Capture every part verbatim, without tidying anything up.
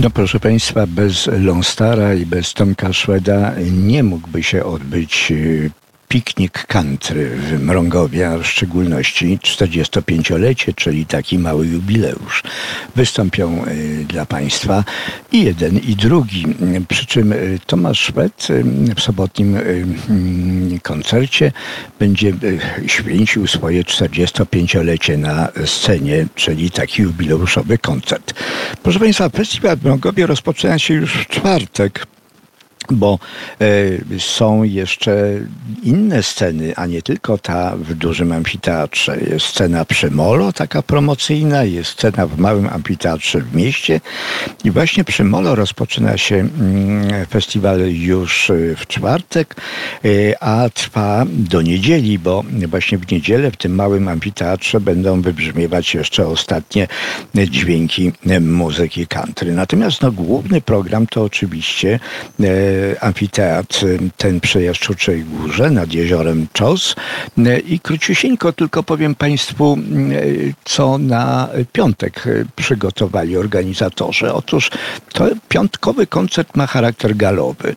No proszę Państwa, bez Longstara i bez Tomka Szweda nie mógłby się odbyć piknik country w Mrągowie, a w szczególności czterdziestopięciolecie, czyli taki mały jubileusz. Wystąpią y, dla Państwa i jeden, i drugi. Przy czym y, Tomasz Szwed y, w sobotnim y, y, koncercie będzie y, święcił swoje czterdziestopięciolecie na scenie, czyli taki jubileuszowy koncert. Proszę Państwa, festiwal w Mrągowie rozpoczyna się już w czwartek, bo y, są jeszcze inne sceny, a nie tylko ta w dużym amfiteatrze. Jest scena przy Molo, taka promocyjna, jest scena w małym amfiteatrze w mieście i właśnie przy Molo rozpoczyna się y, festiwal już y, w czwartek, y, a trwa do niedzieli, bo właśnie w niedzielę w tym małym amfiteatrze będą wybrzmiewać jeszcze ostatnie dźwięki y, muzyki country. Natomiast no, główny program to oczywiście y, amfiteatr, ten przy Jaszczurczej Górze nad jeziorem Czos. I króciusieńko tylko powiem Państwu, co na piątek przygotowali organizatorzy. Otóż to piątkowy koncert ma charakter galowy.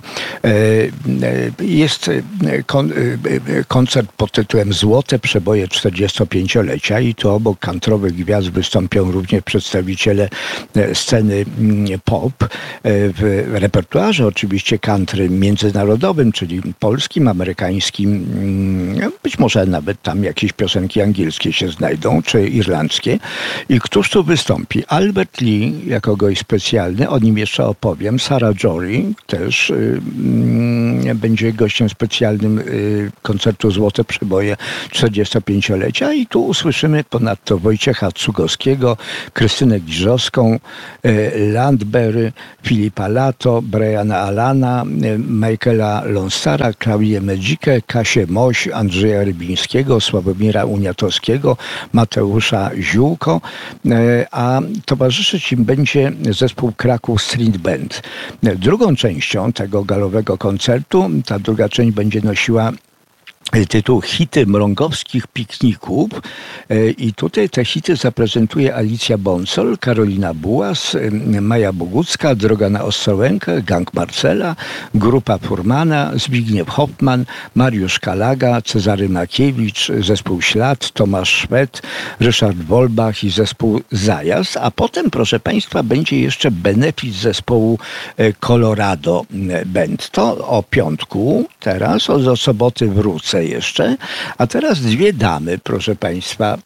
Jest kon- koncert pod tytułem Złote przeboje czterdziestopięciolecia i tu obok kantrowych gwiazd wystąpią również przedstawiciele sceny pop. W repertuarze oczywiście country międzynarodowym, czyli polskim, amerykańskim, być może nawet tam jakieś piosenki angielskie się znajdą, czy irlandzkie. I któż tu wystąpi? Albert Lee jako gość specjalny, o nim jeszcze opowiem. Sarah Jory też y, y, będzie gościem specjalnym y, koncertu Złote przeboje czterdziestopięciolecia i tu usłyszymy ponadto Wojciecha Cugowskiego, Krystynę Giżowską, y, Landberry, Filipa Lato, Briana Allana, Michaela Longstara, Klaudię Medzikę, Kasię Moś, Andrzeja Rybińskiego, Sławomira Uniatowskiego, Mateusza Ziółko, a towarzyszyć im będzie zespół Kraków Street Band. Drugą częścią tego galowego koncertu, ta druga część będzie nosiła tytuł Hity mrągowskich pikników i tutaj te hity zaprezentuje Alicja Bonsol, Karolina Bułas, Maja Bogucka, Droga na Ostrołękę, Gang Marcela, Grupa Furmana, Zbigniew Hoffman, Mariusz Kalaga, Cezary Makiewicz, zespół Ślad, Tomasz Szwed, Ryszard Wolbach i zespół Zajazd, a potem, proszę Państwa, będzie jeszcze benefit zespołu Colorado Band. To o piątku teraz, o, do soboty wrócę jeszcze. A teraz dwie damy, proszę Państwa.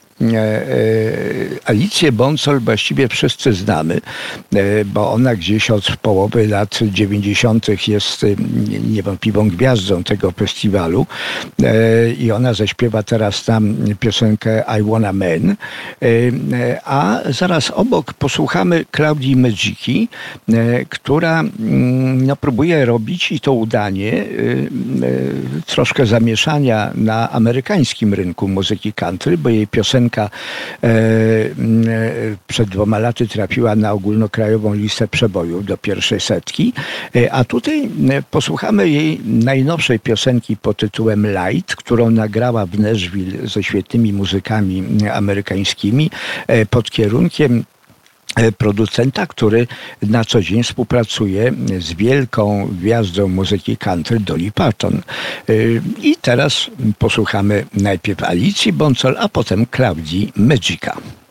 Alicję Bonsol właściwie wszyscy znamy, bo ona gdzieś od połowy lat dziewięćdziesiątych jest niewątpliwą gwiazdą tego festiwalu i ona zaśpiewa teraz tam piosenkę I Want a Man, a zaraz obok posłuchamy Klaudii Medziki, która no, próbuje robić i to udanie troszkę zamieszania na amerykańskim rynku muzyki country, bo jej piosenka przed dwoma laty trafiła na ogólnokrajową listę przebojów do pierwszej setki, a tutaj posłuchamy jej najnowszej piosenki pod tytułem Light, którą nagrała w Nashville ze świetnymi muzykami amerykańskimi pod kierunkiem producenta, który na co dzień współpracuje z wielką gwiazdą muzyki country Dolly Parton. I teraz posłuchamy najpierw Alicji Bonsol, a potem Klaudii Medzika.